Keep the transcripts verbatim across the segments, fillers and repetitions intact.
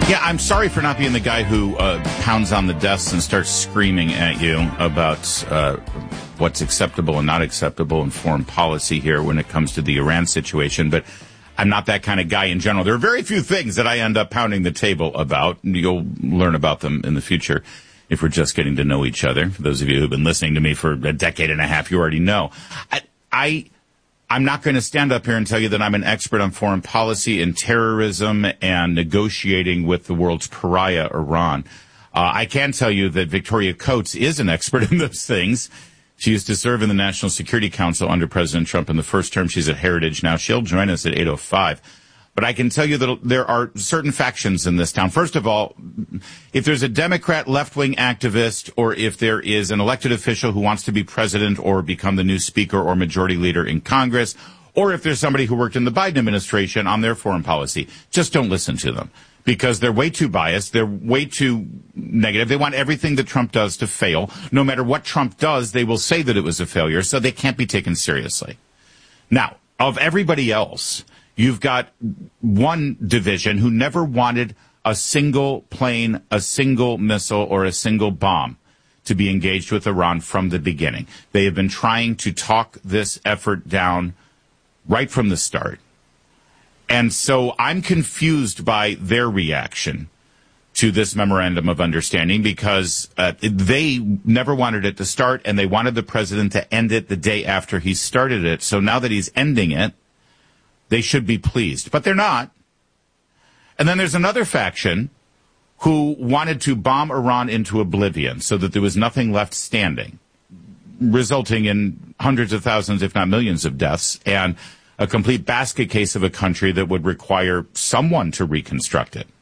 Yeah, I'm sorry for not being the guy who uh, pounds on the desks and starts screaming at you about uh, what's acceptable and not acceptable in foreign policy here when it comes to the Iran situation, but I'm not that kind of guy in general. There are very few things that I end up pounding the table about. You'll learn about them in the future if we're just getting to know each other. For those of you who've been listening to me for a decade and a half, you already know. I... I I'm not going to stand up here and tell you that I'm an expert on foreign policy and terrorism and negotiating with the world's pariah, Iran. Uh, I can tell you that Victoria Coates is an expert in those things. She used to serve in the National Security Council under President Trump in the first term. She's at Heritage now. She'll join us at eight oh five. But I can tell you that there are certain factions in this town. First of all, if there's a Democrat left-wing activist or if there is an elected official who wants to be president or become the new speaker or majority leader in Congress, or if there's somebody who worked in the Biden administration on their foreign policy, just don't listen to them because they're way too biased. They're way too negative. They want everything that Trump does to fail. No matter what Trump does, they will say that it was a failure, so they can't be taken seriously. Now, of everybody else, you've got one division who never wanted a single plane, a single missile, or a single bomb to be engaged with Iran from the beginning. They have been trying to talk this effort down right from the start. And so I'm confused by their reaction to this memorandum of understanding because uh, they never wanted it to start, and they wanted the president to end it the day after he started it. So now that he's ending it, they should be pleased, but they're not. And then there's another faction who wanted to bomb Iran into oblivion so that there was nothing left standing, resulting in hundreds of thousands, if not millions of deaths, and a complete basket case of a country that would require someone to reconstruct it.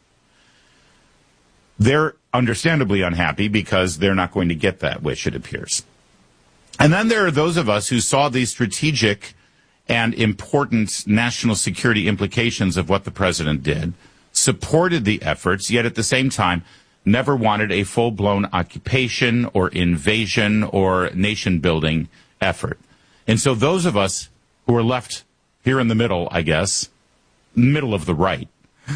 They're understandably unhappy because they're not going to get that wish, it appears. And then there are those of us who saw these strategic and important national security implications of what the president did, supported the efforts, yet at the same time never wanted a full-blown occupation or invasion or nation-building effort. And so those of us who are left here in the middle, I guess, middle of the right,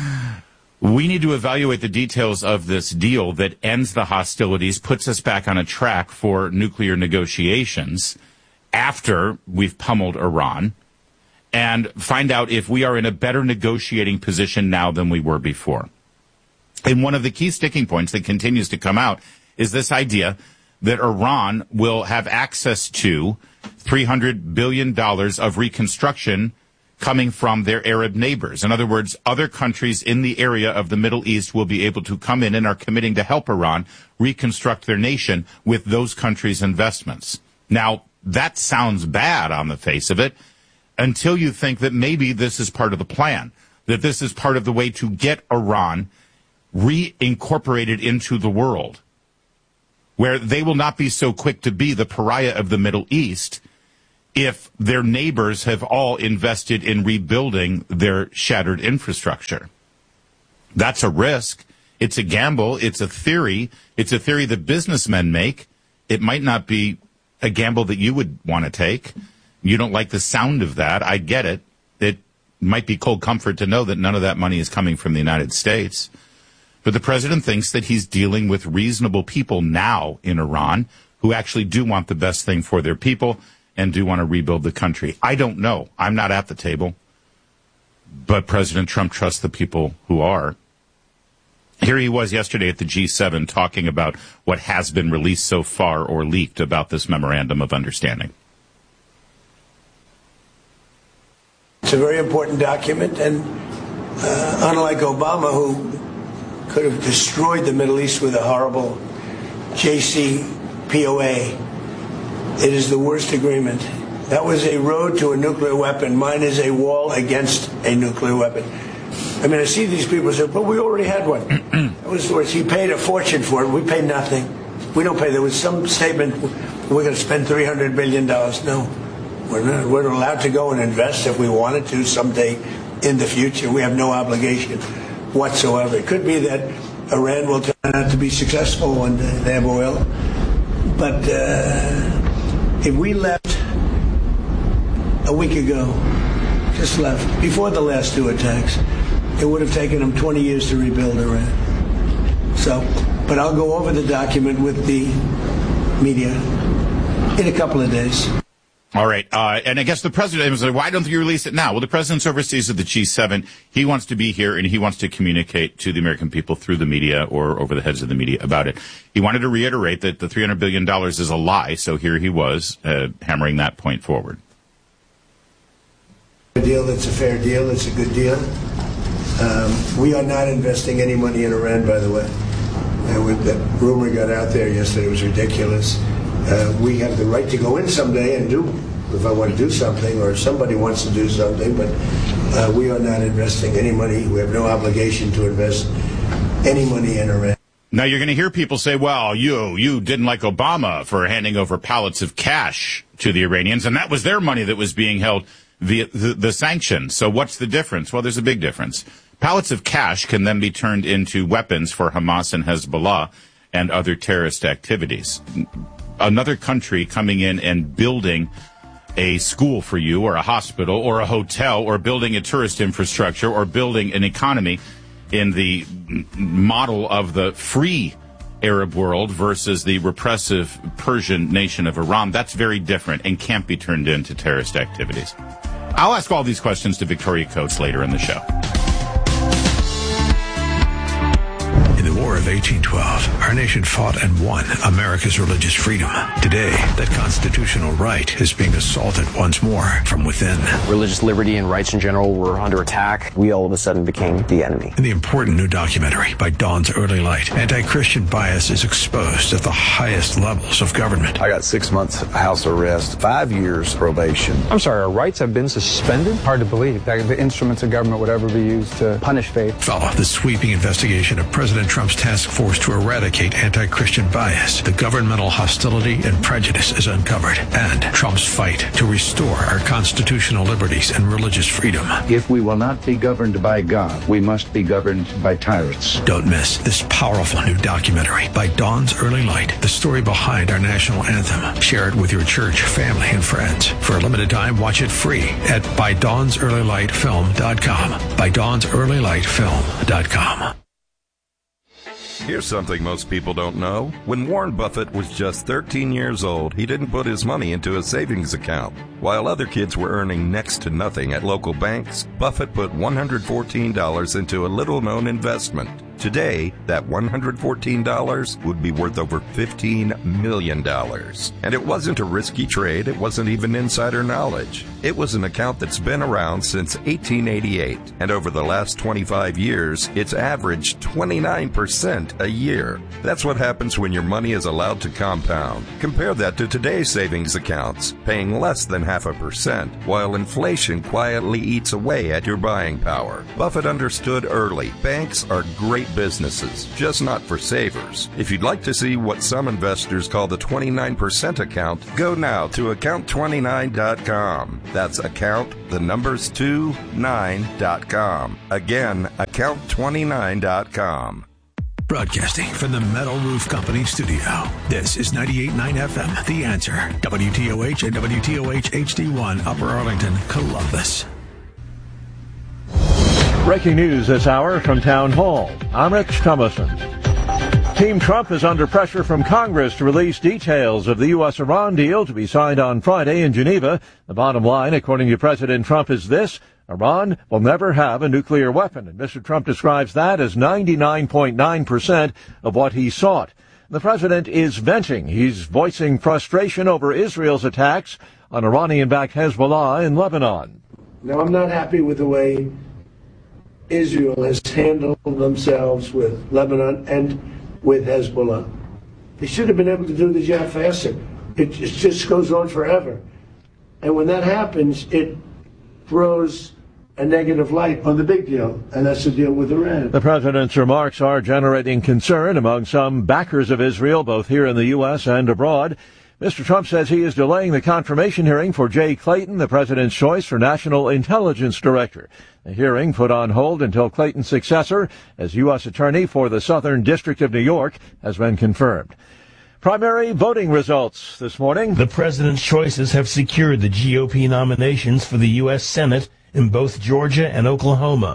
we need to evaluate the details of this deal that ends the hostilities, puts us back on a track for nuclear negotiations after we've pummeled Iran, and find out if we are in a better negotiating position now than we were before. And one of the key sticking points that continues to come out is this idea that Iran will have access to three hundred billion dollars of reconstruction coming from their Arab neighbors. In other words, other countries in the area of the Middle East will be able to come in and are committing to help Iran reconstruct their nation with those countries' investments. Now, that sounds bad on the face of it, until you think that maybe this is part of the plan, that this is part of the way to get Iran reincorporated into the world, where they will not be so quick to be the pariah of the Middle East if their neighbors have all invested in rebuilding their shattered infrastructure. That's a risk. It's a gamble. It's a theory. It's a theory that businessmen make. It might not be a gamble that you would want to take. You don't like the sound of that. I get it. It might be cold comfort to know that none of that money is coming from the United States. But the president thinks that he's dealing with reasonable people now in Iran who actually do want the best thing for their people and do want to rebuild the country. I don't know. I'm not at the table. But President Trump trusts the people who are. Here he was yesterday at the G seven talking about what has been released so far or leaked about this memorandum of understanding. It's a very important document, and uh, unlike Obama, who could have destroyed the Middle East with a horrible J C P O A, it is the worst agreement. That was a road to a nuclear weapon. Mine is a wall against a nuclear weapon. I mean, I see these people say, but we already had one. That was the worst. He paid a fortune for it. We paid nothing. We don't pay. There was some statement, we're going to spend three hundred billion dollars. No. We're not. We're allowed to go and invest if we wanted to someday in the future. We have no obligation whatsoever. It could be that Iran will turn out to be successful one day. They have oil. But uh, if we left a week ago, just left, before the last two attacks, it would have taken them twenty years to rebuild Iran. So, but I'll go over the document with the media in a couple of days. All right. Uh, and I guess the president was like, why don't you release it now? Well, the president's overseas at the G seven. He wants to be here, and he wants to communicate to the American people through the media or over the heads of the media about it. He wanted to reiterate that the three hundred billion dollars is a lie, so here he was uh, hammering that point forward. A deal that's a fair deal. It's a good deal. Um, we are not investing any money in Iran, by the way. Uh, with that rumor got out there yesterday, it was ridiculous. Uh, we have the right to go in someday and do, if I want to do something, or if somebody wants to do something, but uh, we are not investing any money. We have no obligation to invest any money in Iran. Now, you're going to hear people say, well, you you didn't like Obama for handing over pallets of cash to the Iranians, and that was their money that was being held via the, the sanctions. So what's the difference? Well, there's a big difference. Pallets of cash can then be turned into weapons for Hamas and Hezbollah and other terrorist activities. Another country coming in and building a school for you or a hospital or a hotel or building a tourist infrastructure or building an economy in the model of the free Arab world versus the repressive Persian nation of Iran, that's very different and can't be turned into terrorist activities. I'll ask all these questions to Victoria Coates later in the show. In the War of eighteen twelve, our nation fought and won America's religious freedom. Today, that constitutional right is being assaulted once more from within. Religious liberty and rights in general were under attack. We all of a sudden became the enemy. In the important new documentary by Dawn's Early Light, anti-Christian bias is exposed at the highest levels of government. I got six months house arrest, five years probation. I'm sorry, our rights have been suspended? Hard to believe that the instruments of government would ever be used to punish faith. Follow the sweeping investigation of President Trump's task force to eradicate anti-Christian bias. The governmental hostility and prejudice is uncovered, and Trump's fight to restore our constitutional liberties and religious freedom. If we will not be governed by God, we must be governed by tyrants. Don't miss this powerful new documentary by Dawn's Early Light, the story behind our national anthem. Share it with your church, family, and friends. For a limited time, watch it free at by dawns early light film dot com. by dawns early light film dot com. Here's something most people don't know. When Warren Buffett was just thirteen years old, he didn't put his money into a savings account. While other kids were earning next to nothing at local banks, Buffett put one hundred fourteen dollars into a little-known investment. Today, that one hundred fourteen dollars would be worth over fifteen million dollars. And it wasn't a risky trade. It wasn't even insider knowledge. It was an account that's been around since eighteen eighty-eight. And over the last twenty-five years, it's averaged twenty-nine percent a year. That's what happens when your money is allowed to compound. Compare that to today's savings accounts, paying less than half a percent, while inflation quietly eats away at your buying power. Buffett understood early. Banks are great businesses, just not for savers. If you'd like to see what some investors call the twenty-nine percent account, go now to account twenty-nine dot com. That's account, the numbers two, nine dot com. Again, account twenty-nine dot com. Broadcasting from the Metal Roof Company studio. This is ninety-eight point nine F M, The Answer. W T O H and W T O H H D one, Upper Arlington, Columbus. Breaking news this hour from Town Hall. I'm Rich Thomason. Team Trump is under pressure from Congress to release details of the U S Iran deal to be signed on Friday in Geneva. The bottom line, according to President Trump, is this: Iran will never have a nuclear weapon. And Mister Trump describes that as ninety-nine point nine percent of what he sought. The president is venting. He's voicing frustration over Israel's attacks on Iranian-backed Hezbollah in Lebanon. Now, I'm not happy with the way Israel has handled themselves with Lebanon and with Hezbollah. They should have been able to do the job faster. It, it just goes on forever. And when that happens, it throws a negative light on the big deal, and that's the deal with Iran. The president's remarks are generating concern among some backers of Israel, both here in the U S and abroad. Mister Trump says he is delaying the confirmation hearing for Jay Clayton, the president's choice for National Intelligence Director. The hearing put on hold until Clayton's successor as U S Attorney for the Southern District of New York has been confirmed. Primary voting results this morning. The president's choices have secured the G O P nominations for the U S Senate in both Georgia and Oklahoma.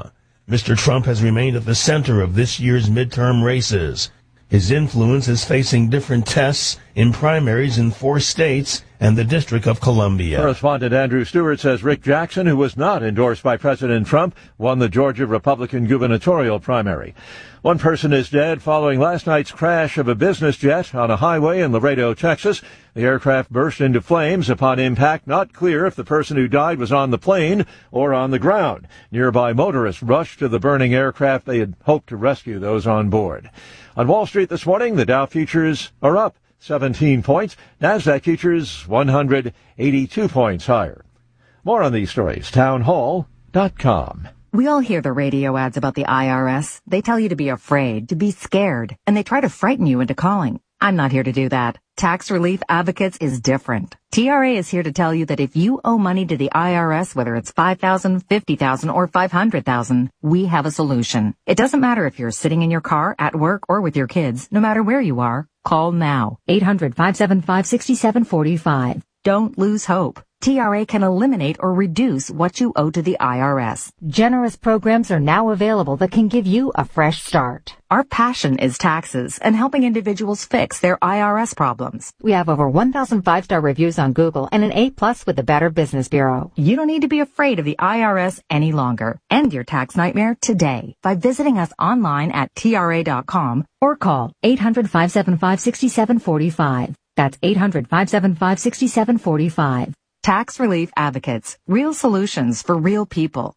Mister Trump has remained at the center of this year's midterm races. His influence is facing different tests in primaries in four states and the District of Columbia. Correspondent Andrew Stewart says Rick Jackson, who was not endorsed by President Trump, won the Georgia Republican gubernatorial primary. One person is dead following last night's crash of a business jet on a highway in Laredo, Texas. The aircraft burst into flames upon impact. Not clear if the person who died was on the plane or on the ground. Nearby motorists rushed to the burning aircraft. They had hoped to rescue those on board. On Wall Street this morning, the Dow futures are up seventeen points. Nasdaq futures one hundred eighty-two points higher. More on these stories, town hall dot com. We all hear the radio ads about the I R S. They tell you to be afraid, to be scared, and they try to frighten you into calling. I'm not here to do that. Tax Relief Advocates is different. T R A is here to tell you that if you owe money to the I R S, whether it's five thousand dollars, fifty thousand dollars, or five hundred thousand dollars, we have a solution. It doesn't matter if you're sitting in your car, at work, or with your kids. No matter where you are, call now. eight hundred, five seven five, six seven four five. Don't lose hope. T R A can eliminate or reduce what you owe to the I R S. Generous programs are now available that can give you a fresh start. Our passion is taxes and helping individuals fix their I R S problems. We have over one thousand five-star reviews on Google and an A plus with the Better Business Bureau. You don't need to be afraid of the I R S any longer. End your tax nightmare today by visiting us online at T R A dot com or call eight hundred, five seven five, six seven four five. That's eight hundred, five seven five, six seven four five. Tax Relief Advocates. Real solutions for real people.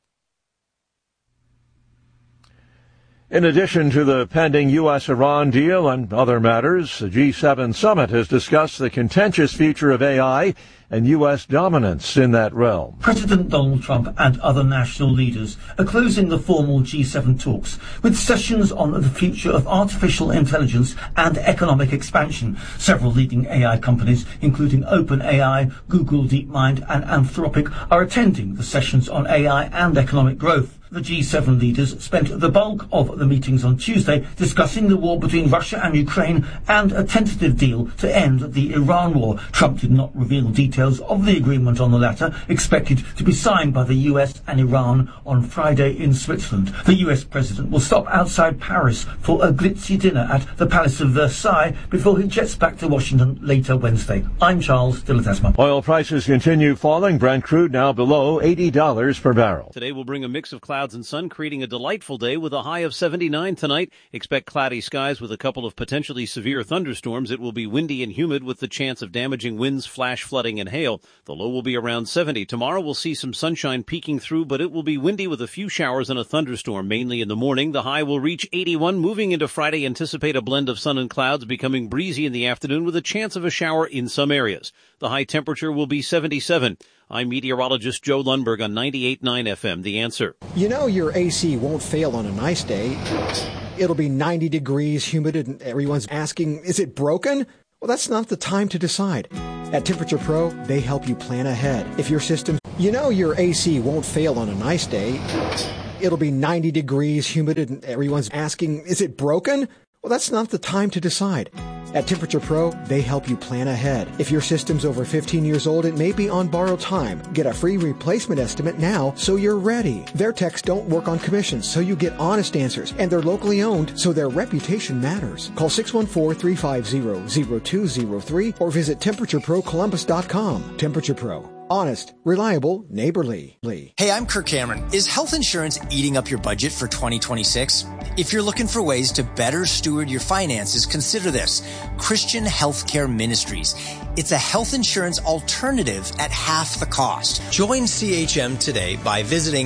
In addition to the pending U S Iran deal and other matters, the G seven summit has discussed the contentious future of A I and U S dominance in that realm. President Donald Trump and other national leaders are closing the formal G seven talks with sessions on the future of artificial intelligence and economic expansion. Several leading A I companies, including OpenAI, Google DeepMind and Anthropic, are attending the sessions on A I and economic growth. The G seven leaders spent the bulk of the meetings on Tuesday discussing the war between Russia and Ukraine and a tentative deal to end the Iran war. Trump did not reveal details of the agreement on the latter, expected to be signed by the U S and Iran on Friday in Switzerland. The U S president will stop outside Paris for a glitzy dinner at the Palace of Versailles before he jets back to Washington later Wednesday. I'm Charles Diletesma. Oil prices continue falling. Brent crude now below eighty dollars per barrel. Today will bring a mix of clouds and sun, creating a delightful day with a high of seventy-nine tonight. Expect cloudy skies with a couple of potentially severe thunderstorms. It will be windy and humid with the chance of damaging winds, flash flooding, and hail. The low will be around seventy. Tomorrow we'll see some sunshine peeking through, but it will be windy with a few showers and a thunderstorm, mainly in the morning. The high will reach eighty-one. Moving into Friday, anticipate a blend of sun and clouds, becoming breezy in the afternoon with a chance of a shower in some areas. The high temperature will be seventy-seven. I'm meteorologist Joe Lundberg on ninety-eight point nine F M, The Answer. You know your A C won't fail on a nice day. It'll be ninety degrees, humid, and everyone's asking, is it broken? Well, that's not the time to decide. At Temperature Pro, they help you plan ahead. If your system, you know your A C won't fail on a nice day. It'll be ninety degrees, humid, and everyone's asking, is it broken? Well, that's not the time to decide. At Temperature Pro, they help you plan ahead. If your system's over fifteen years old, it may be on borrowed time. Get a free replacement estimate now so you're ready. Their techs don't work on commissions, so you get honest answers. And they're locally owned, so their reputation matters. Call six one four, three five zero, zero two zero three or visit temperature pro columbus dot com. Temperature Pro. Honest, reliable, neighborly. Hey, I'm Kirk Cameron. Is health insurance eating up your budget for twenty twenty-six? If you're looking for ways to better steward your finances, consider this. Christian Healthcare Ministries. It's a health insurance alternative at half the cost. Join C H M today by visiting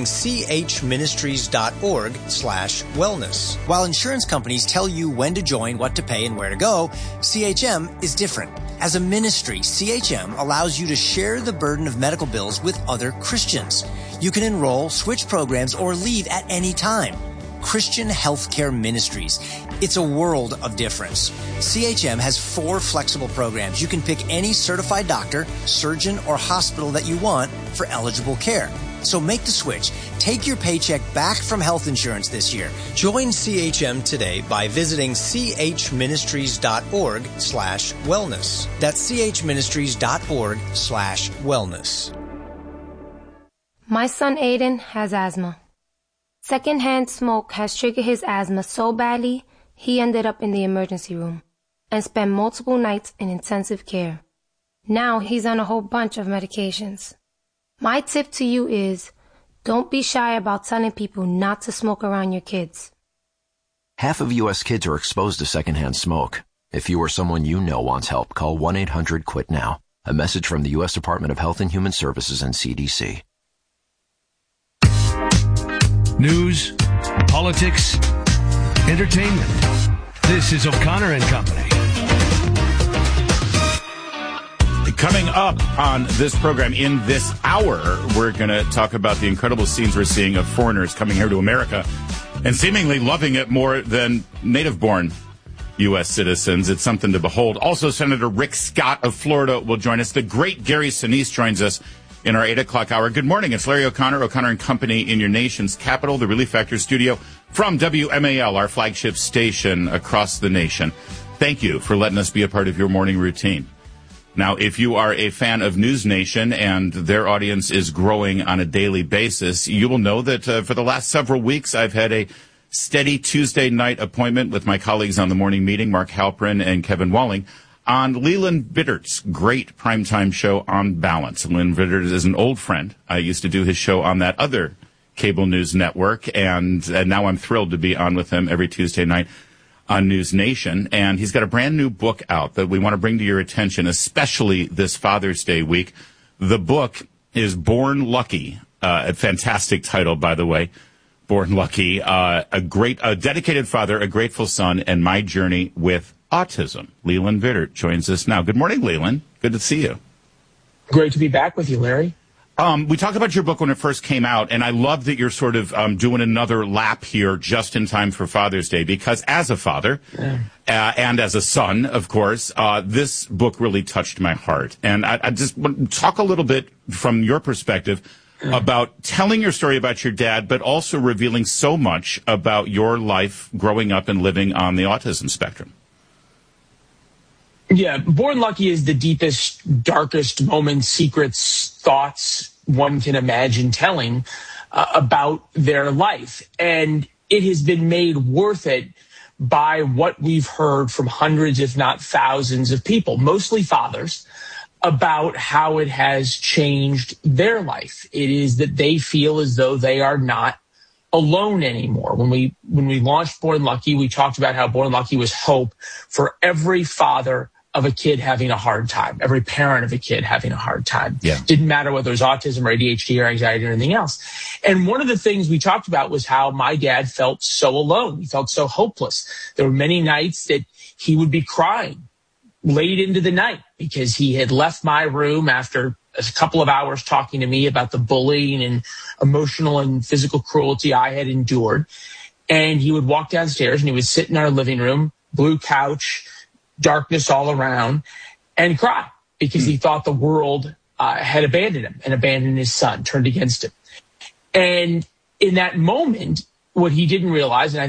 chministries.org slash wellness. While insurance companies tell you when to join, what to pay, and where to go, C H M is different. As a ministry, C H M allows you to share the burden of medical bills with other Christians. You can enroll, switch programs, or leave at any time. Christian Healthcare Ministries. It's a world of difference. C H M has four flexible programs. You can pick any certified doctor, surgeon, or hospital that you want for eligible care. So make the switch. Take your paycheck back from health insurance this year. Join C H M today by visiting chministries.org slash wellness. That's chministries.org slash wellness. My son Aiden has asthma. Secondhand smoke has triggered his asthma so badly, he ended up in the emergency room and spent multiple nights in intensive care. Now he's on a whole bunch of medications. My tip to you is, don't be shy about telling people not to smoke around your kids. Half of U S kids are exposed to secondhand smoke. If you or someone you know wants help, call one eight hundred quit now. A message from the U S Department of Health and Human Services and C D C. News, politics, entertainment. This is O'Connor and Company. Coming up on this program in this hour, we're going to talk about the incredible scenes we're seeing of foreigners coming here to America and seemingly loving it more than native-born U S citizens. It's something to behold. Also, Senator Rick Scott of Florida will join us. The great Gary Sinise joins us in our eight o'clock hour. Good morning. It's Larry O'Connor, O'Connor and Company in your nation's capital, the Relief Factor studio from W M A L, our flagship station across the nation. Thank you for letting us be a part of your morning routine. Now, if you are a fan of News Nation and their audience is growing on a daily basis, you will know that uh, for the last several weeks, I've had a steady Tuesday night appointment with my colleagues on the morning meeting, Mark Halperin and Kevin Walling, on Leland Vittert's great primetime show On Balance. Leland Vittert is an old friend. I used to do his show on that other cable news network, and, and now I'm thrilled to be on with him every Tuesday night on News Nation. And he's got a brand new book out that we want to bring to your attention, especially this Father's Day week. The book is Born Lucky, uh, a fantastic title, by the way. Born Lucky, uh, a great, a dedicated father, a grateful son, and my journey with autism. Leland Vittert joins us now. Good morning, Leland. Good to see you. Great to be back with you, Larry. Um, we talked about your book when it first came out, and I love that you're sort of um, doing another lap here just in time for Father's Day, because as a father yeah. uh, and as a son, of course, uh, this book really touched my heart. And I, I just want to talk a little bit from your perspective yeah. about telling your story about your dad, but also revealing so much about your life growing up and living on the autism spectrum. Yeah, Born Lucky is the deepest, darkest moments, secrets, thoughts one can imagine telling uh, about their life. And it has been made worth it by what we've heard from hundreds, if not thousands of people, mostly fathers, about how it has changed their life. It is that they feel as though they are not alone anymore. When we when we launched Born Lucky, we talked about how Born Lucky was hope for every father of a kid having a hard time, every parent of a kid having a hard time. Yeah. Didn't matter whether it was autism or A D H D or anxiety or anything else. And one of the things we talked about was how my dad felt so alone. He felt so hopeless. There were many nights that he would be crying late into the night because he had left my room after a couple of hours talking to me about the bullying and emotional and physical cruelty I had endured. And he would walk downstairs and he would sit in our living room, blue couch, darkness all around, and cry because mm. he thought the world uh, had abandoned him and abandoned his son, turned against him. And in that moment, what he didn't realize, and I